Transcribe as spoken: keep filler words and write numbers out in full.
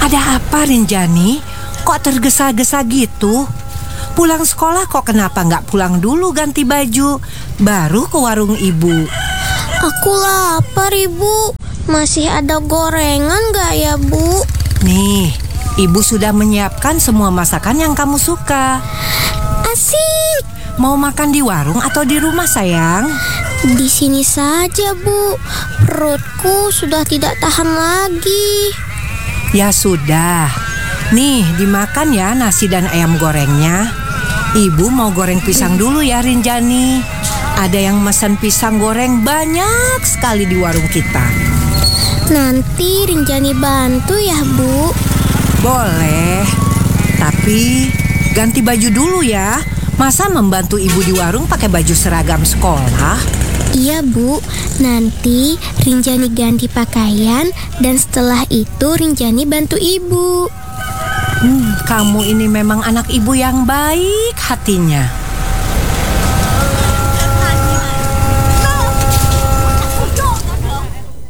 Ada apa, Rinjani? Kok tergesa-gesa gitu? Pulang sekolah kok kenapa nggak pulang dulu ganti baju, baru ke warung ibu? Aku lapar, Ibu. Masih ada gorengan nggak ya, Bu? Nih, ibu sudah menyiapkan semua masakan yang kamu suka. Asik. Mau makan di warung atau di rumah, sayang? Di sini saja, Bu. Perutku sudah tidak tahan lagi. Ya sudah. Nih, dimakan ya nasi dan ayam gorengnya. Ibu mau goreng pisang dulu ya, Rinjani. Ada yang mesen pisang goreng banyak sekali di warung kita. Nanti Rinjani bantu ya, Bu? Boleh. Tapi ganti baju dulu ya. Masa membantu ibu di warung pakai baju seragam sekolah? Iya, Bu. Nanti Rinjani ganti pakaian dan setelah itu Rinjani bantu Ibu. Hmm, kamu ini memang anak ibu yang baik hatinya.